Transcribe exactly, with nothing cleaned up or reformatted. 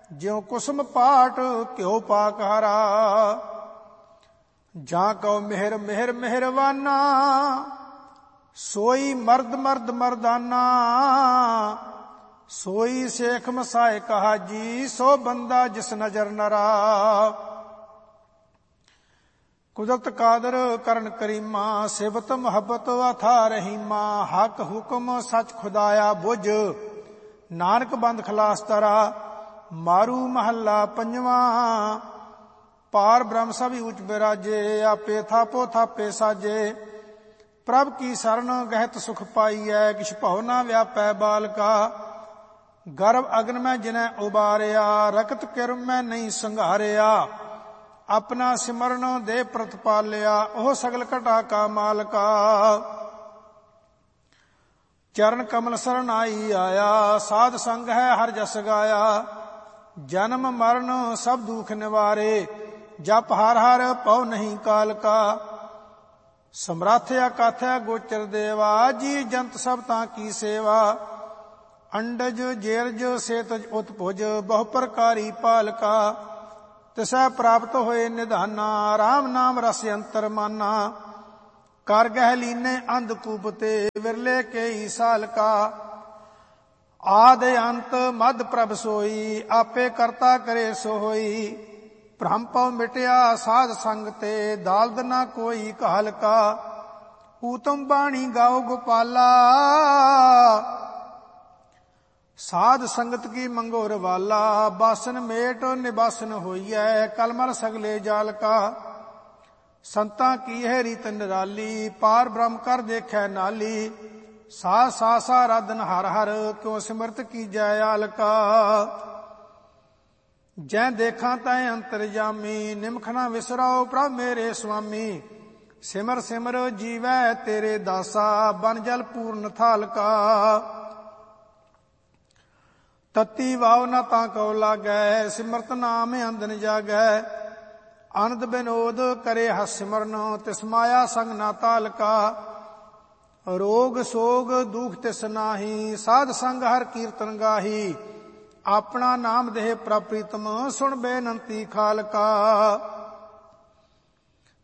ज्यों कुसुम पाट क्यों पाकहारा। जा कहो मेहर मेहर मेहरवाना, सोई मर्द मर्द मर्दाना। सोई शेख मसाए कहा जी, सो बंदा जिस नजर नरा। कुदरत कादर करन करीमा, सिबत मोहब्बत अथा रहीमा। हक हुक्म सच खुदाया बुझ, नानक बंद खलास तरा। मारू महला पंजवा, पार ब्रह्म सभी उच बिराजे। आपे थापो थापे साजे, प्रभ की शरण गहत सुख पाईऐ। किछ भव ना व्यापै बालका, गर्भ अग्न में जिन्हें उबारिया। रकत किरम में नहीं संघारिया, अपना सिमरन दे प्रतिपालिया। ओह सगल घटा का मालका, चरण कमल शरण आई आया। साध संग है हर जस गाया, जन्म मरण सब दुख निवारे। जप हर हर पौ नहीं काल का, समराथ अकाथ गोचर देवा। जी जंत सब ताकी सेवा, अंडज जेरज सेतज उत्पुज। बहु प्रकारी पालका, तिसै प्राप्त होए निधाना। राम नाम रस अंतर माना, कर गह लीने अंधकूप ते। विरले के ही साल का, आदि अंत मद प्रभ सोई। आपे करता करे सो होई, भ्रम पव मिटया साध संग ते। दालद ना कोई काल का, ऊतम बाणी गाओ गोपाला। साध संगत की मंगोर वाला, बासन मेट निबासन होइए। कलमल सगले जाल का, संता की है रीत निराली। पार ब्रह्म कर देखै नाली, सा सा सा राधन हर हर। क्यों सिमरत की जय आल का, जै देखा तै अंतरजामी। निमख ना विसराओ प्रभ मेरे स्वामी। सिमर सिमर जीवै तेरे दासा, बन जल पूर्ण थाल का। तत्ती वाव न ताको लागै, सिमरत नाम अंधन जागै। आनंद विनोद करे हस सिमरन, तिस माया संग ना ताल का। रोग सोग दुख तिस नाही, साध संग हर कीर्तन गाही। अपना नाम देह प्रप्रीतम, सुन बेनंती खाल का।